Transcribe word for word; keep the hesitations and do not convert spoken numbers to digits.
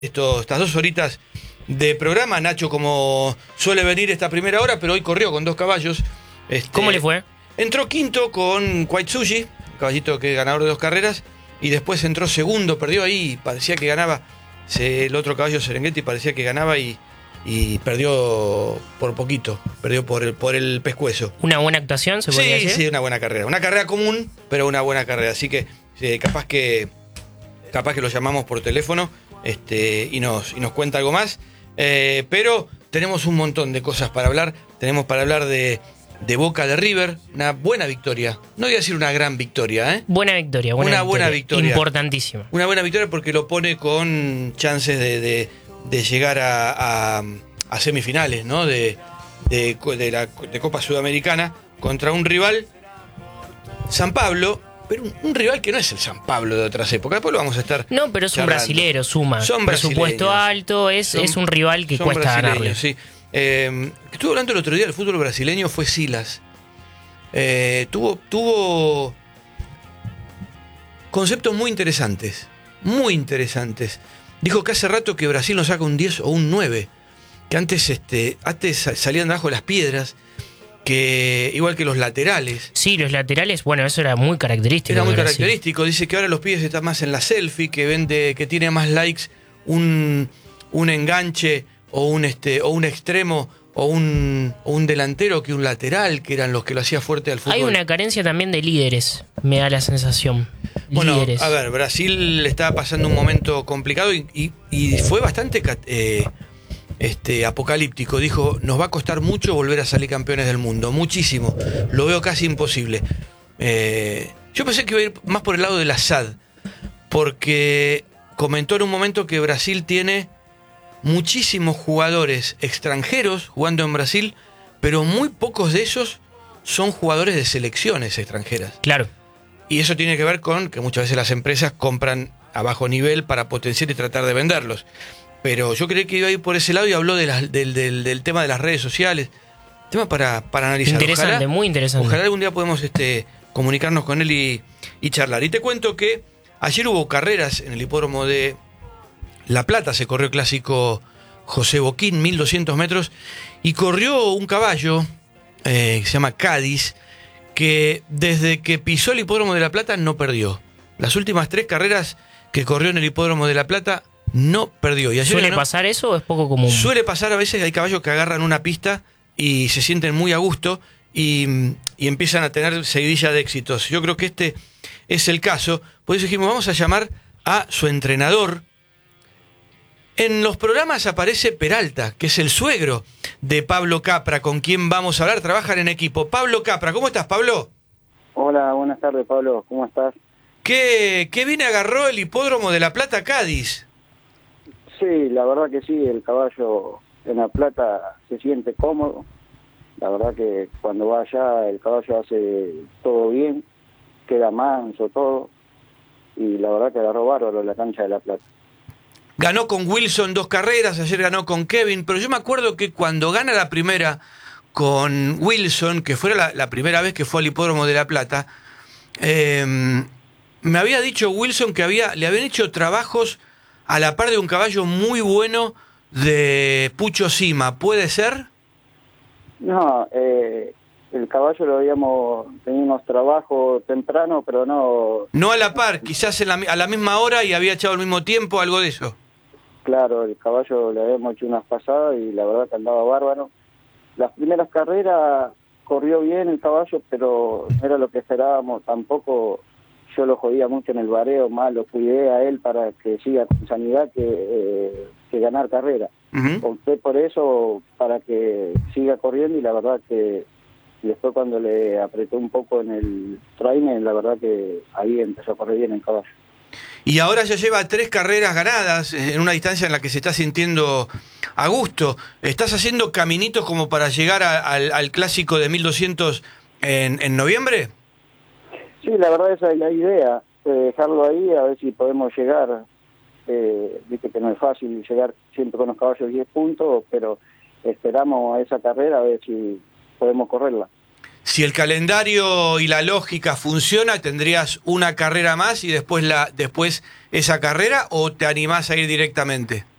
Esto, estas dos horitas de programa. Nacho, como suele venir esta primera hora, pero hoy corrió con dos caballos. Este, ¿Cómo le fue? Entró quinto con White Sushi, caballito que es ganador de dos carreras, y después entró segundo, perdió ahí, parecía que ganaba. Se, el otro caballo, Serengeti, parecía que ganaba y, y perdió por poquito, perdió por el, por el pescuezo. ¿Una buena actuación, se podría Sí, decir? sí, una buena carrera. Una carrera común, pero una buena carrera. Así que eh, capaz que capaz que lo llamamos por teléfono este, y, nos, y nos cuenta algo más. Eh, pero tenemos un montón de cosas para hablar. Tenemos para hablar de, de Boca de River, una buena victoria. No voy a decir una gran victoria, ¿eh? Buena victoria, buena una victoria. buena victoria. Importantísima. Una buena victoria porque lo pone con chances de, de, de llegar a, a, a semifinales, ¿no? De, de, de la de Copa Sudamericana contra un rival, San Pablo, pero un, un rival que no es el San Pablo de otras épocas. Después lo vamos a estar No, pero es un charlando. brasilero, suma. Son Presupuesto brasileños. alto, es, Son- es un rival que son cuesta brasileños, ganarle. sí. Eh, estuve hablando el otro día del fútbol brasileño, fue Silas. Eh, tuvo, tuvo conceptos muy interesantes, muy interesantes. Dijo que hace rato que Brasil no saca un diez o un nueve, que antes, este, antes salían debajo de las piedras, que igual que los laterales. Sí, los laterales, bueno, eso era muy característico. Era muy de Brasil. característico. Dice que ahora los pibes están más en la selfie, que vende, que tiene más likes un, un enganche o un este o un extremo o un, o un delantero que un lateral, que eran los que lo hacía fuerte al fútbol. Hay una carencia también de líderes, me da la sensación. Bueno, líderes. a ver, Brasil le estaba pasando un momento complicado y, y, y fue bastante eh, este, apocalíptico. Dijo, nos va a costar mucho volver a salir campeones del mundo, muchísimo. Lo veo casi imposible. Eh, yo pensé que iba a ir más por el lado del Assad, porque comentó en un momento que Brasil tiene muchísimos jugadores extranjeros jugando en Brasil, pero muy pocos de esos son jugadores de selecciones extranjeras. Claro. Y eso tiene que ver con que muchas veces las empresas compran a bajo nivel para potenciar y tratar de venderlos. Pero yo creí que iba a ir por ese lado y habló de las- del, del- del tema de las redes sociales. Tema para, para analizar. Interesante, Ojalá- muy interesante. Ojalá algún día podamos este, comunicarnos con él y, y charlar. Y te cuento que ayer hubo carreras en el hipódromo de La Plata, se corrió el clásico José Boquín, mil doscientos metros, y corrió un caballo eh, que se llama Cádiz, que desde que pisó el hipódromo de La Plata no perdió. Las últimas tres carreras que corrió en el hipódromo de La Plata no perdió. Y ayer ¿Suele ganó. pasar eso o es poco común? Suele pasar a veces, hay caballos que agarran una pista y se sienten muy a gusto y, y empiezan a tener seguidilla de éxitos. Yo creo que este es el caso. Por eso dijimos, vamos a llamar a su entrenador. En los programas aparece Peralta, que es el suegro de Pablo Capra, con quien vamos a hablar. Trabajan en equipo. Pablo Capra, ¿cómo estás, Pablo? Hola, buenas tardes, Pablo. ¿Cómo estás? ¿Qué, qué bien agarró el hipódromo de La Plata Cádiz? Sí, la verdad que sí, el caballo en La Plata se siente cómodo. La verdad que cuando va allá el caballo hace todo bien, queda manso todo. Y la verdad que agarró bárbaro la cancha de La Plata. Ganó con Wilson dos carreras, ayer ganó con Kevin, pero yo me acuerdo que cuando gana la primera con Wilson, que fue la, la primera vez que fue al hipódromo de La Plata, eh, me había dicho Wilson que había, le habían hecho trabajos a la par de un caballo muy bueno de Pucho Sima, ¿puede ser? No, eh, el caballo lo habíamos tenido unos trabajos temprano, pero no... No a la par, quizás en la, a la misma hora y había echado al mismo tiempo, algo de eso. Claro, el caballo le habíamos hecho unas pasadas y la verdad que andaba bárbaro. Las primeras carreras corrió bien el caballo, pero no era lo que esperábamos. Tampoco yo lo jodía mucho en el bareo, más lo cuidé a él para que siga con sanidad que, eh, que ganar carrera. Uh-huh. Opté por eso para que siga corriendo y la verdad que después cuando le apreté un poco en el trainer, la verdad que ahí empezó a correr bien el caballo. Y ahora ya lleva tres carreras ganadas en una distancia en la que se está sintiendo a gusto. ¿Estás haciendo caminitos como para llegar a, al, al clásico de mil doscientos en, en noviembre? Sí, la verdad esa es la idea, eh, dejarlo ahí a ver si podemos llegar. Eh, viste que no es fácil llegar siempre con los caballos diez puntos, pero esperamos a esa carrera a ver si podemos correrla. si el calendario y la lógica funciona, tendrías una carrera más y después, la, después esa carrera, o te animás a ir directamente?